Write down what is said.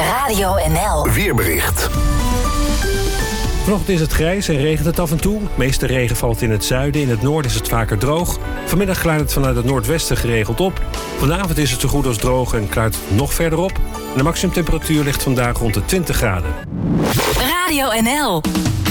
Radio NL. Weerbericht. Vanochtend is het grijs en regent het af en toe. De meeste regen valt in het zuiden. In het noorden is het vaker droog. Vanmiddag klaart het vanuit het noordwesten geregeld op. Vanavond is het zo goed als droog en klaart het nog verder op. De maximumtemperatuur ligt vandaag rond de 20 graden. Radio NL.